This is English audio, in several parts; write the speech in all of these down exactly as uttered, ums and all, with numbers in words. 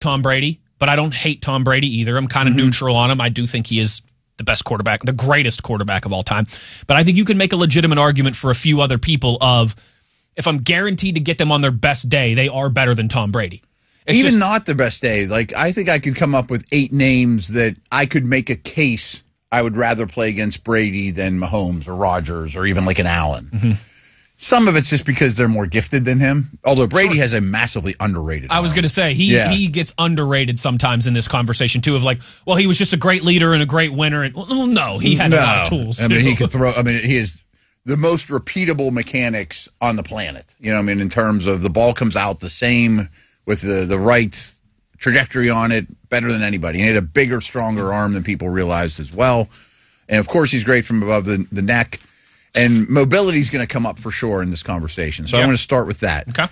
Tom Brady, but I don't hate Tom Brady either. I'm kind of mm-hmm. neutral on him. I do think he is the best quarterback, the greatest quarterback of all time. But I think you can make a legitimate argument for a few other people of, if I'm guaranteed to get them on their best day, they are better than Tom Brady. It's Even just, not the best day. Like, I think I could come up with eight names that I could make a case I would rather play against Brady than Mahomes or Rodgers or even like an Allen. Mm-hmm. Some of it's just because they're more gifted than him. Although Brady sure. has a massively underrated I arm. was going to say, he yeah. he gets underrated sometimes in this conversation, too, of like, well, he was just a great leader and a great winner. And, well, no, he had no. a lot of tools, I too. mean, he could throw, I mean, he is the most repeatable mechanics on the planet. You know what I mean? In terms of the ball comes out the same with the, the right trajectory on it, better than anybody. He had a bigger, stronger arm than people realized as well. And, of course, he's great from above the, the neck. And mobility is going to come up for sure in this conversation. So yep. I'm going to start with that. Okay.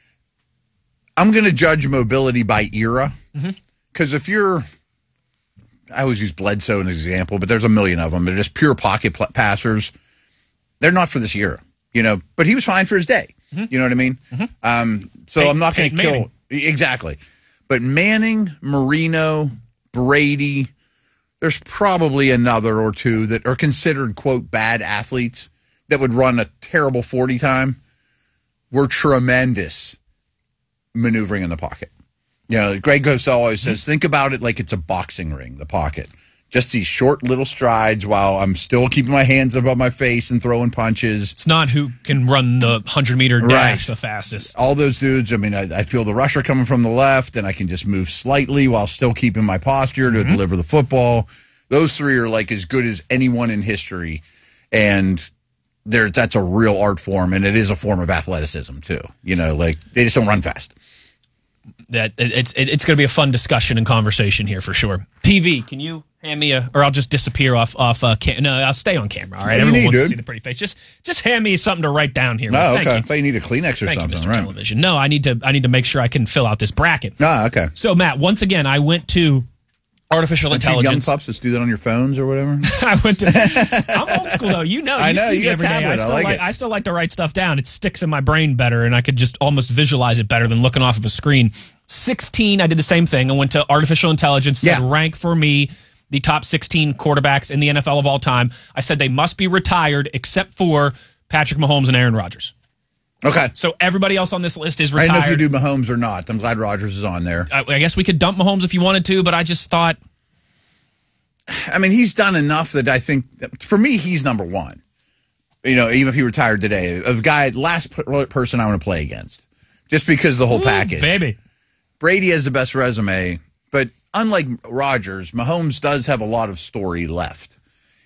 I'm going to judge mobility by era. Because mm-hmm. if you're, I always use Bledsoe as an example, but there's a million of them. They're just pure pocket pl- passers. They're not for this era, you know. But he was fine for his day. Mm-hmm. You know what I mean? Mm-hmm. Um, so Pey- I'm not going to kill. Manning. Exactly. But Manning, Marino, Brady, there's probably another or two that are considered, quote, bad athletes that would run a terrible forty time, were tremendous maneuvering in the pocket. You know, Greg Cosell always says, mm-hmm. think about it like it's a boxing ring, the pocket. Just these short little strides while I'm still keeping my hands above my face and throwing punches. It's not who can run the hundred-meter dash right. the fastest. All those dudes, I mean, I, I feel the rusher coming from the left, and I can just move slightly while still keeping my posture to mm-hmm. deliver the football. Those three are like as good as anyone in history, and there that's a real art form, and it is a form of athleticism too. You know, like they just don't run fast. That it's it's going to be a fun discussion and conversation here for sure. T V, can you hand me a, or I'll just disappear off off. Uh, cam- no, I'll stay on camera. All right, everyone need, wants dude? to see the pretty face. Just just hand me something to write down here. No, Thank okay. You. I thought you need a Kleenex or Thank something. You, Mister Right. Television. No, I need to I need to make sure I can fill out this bracket. Ah, okay. So Matt, once again, I went to artificial Don't intelligence. You young pups just do that on your phones or whatever. I went to. I'm old school though. You know. You I know. See You me get every tablet. day. I still I like, like. it. I still like to write stuff down. It sticks in my brain better, and I could just almost visualize it better than looking off of a screen. sixteen. I did the same thing. I went to artificial intelligence. Said yeah. rank for me the top sixteen quarterbacks in the N F L of all time. I said they must be retired except for Patrick Mahomes and Aaron Rodgers. Okay. So everybody else on this list is retired. I don't know if you do Mahomes or not. I'm glad Rodgers is on there. I, I guess we could dump Mahomes if you wanted to, but I just thought. I mean, he's done enough that I think, for me, he's number one. You know, even if he retired today, a guy, last person I want to play against, just because of the whole Ooh, package. Baby. Brady has the best resume, but unlike Rodgers, Mahomes does have a lot of story left.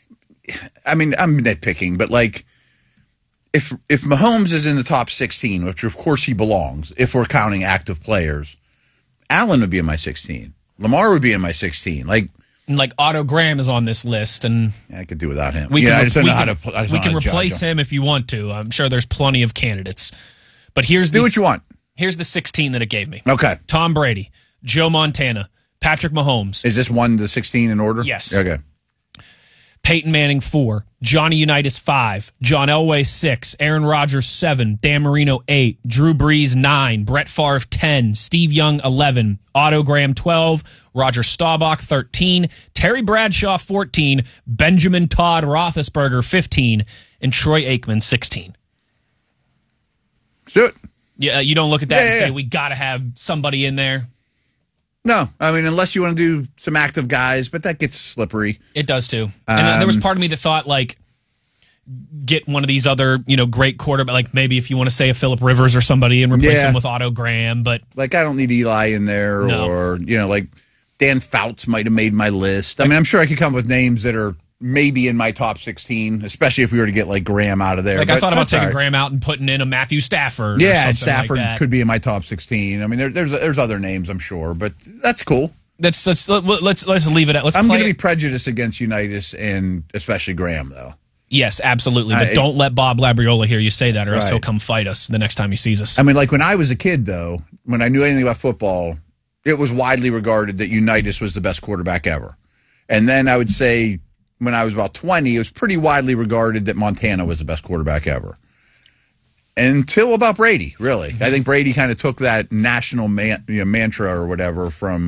I mean, I'm nitpicking, but like, if if Mahomes is in the top sixteen, which of course he belongs, if we're counting active players, Allen would be in my sixteen. Lamar would be in my sixteen. Like, And like Otto Graham is on this list, and yeah, I could do without him. We yeah, can, I just don't we know can, how to. I just we don't can know how to replace judge him if you want to. I'm sure there's plenty of candidates, but here's do the, what you want. Here's the sixteen that it gave me. Okay, Tom Brady, Joe Montana, Patrick Mahomes. Is this one to sixteen in order? Yes. Okay. Peyton Manning four, Johnny Unitas five, John Elway six, Aaron Rodgers seven, Dan Marino eight, Drew Brees nine, Brett Favre ten, Steve Young eleven, Otto Graham twelve, Roger Staubach thirteen, Terry Bradshaw fourteen, Benjamin Todd Roethlisberger fifteen, and Troy Aikman sixteen. Let's do it. Yeah, you don't look at that yeah, and yeah, say yeah. we got to have somebody in there. No, I mean, unless you want to do some active guys, but that gets slippery. It does too. And um, there was part of me that thought, like, get one of these other, you know, great quarterback, like maybe if you want to say a Phillip Rivers or somebody and replace yeah. him with Otto Graham, but like I don't need Eli in there, no. or you know, like Dan Fouts might have made my list. I mean, I'm sure I could come up with names that are maybe in my top sixteen, especially if we were to get like Graham out of there. Like but I thought about taking right. Graham out and putting in a Matthew Stafford. Yeah, or and Stafford like that. could be in my top sixteen. I mean, there, there's there's other names I'm sure, but that's cool. That's let's let's let's leave it at. Let's I'm going to be prejudiced against Unitas and especially Graham, though. Yes, absolutely. But I, don't let Bob Labriola hear you say that, or else right. he'll come fight us the next time he sees us. I mean, like when I was a kid, though, when I knew anything about football, it was widely regarded that Unitas was the best quarterback ever. And then I would say when I was about twenty, it was pretty widely regarded that Montana was the best quarterback ever. until about Brady, really. I think Brady kind of took that national man, you know, mantra or whatever from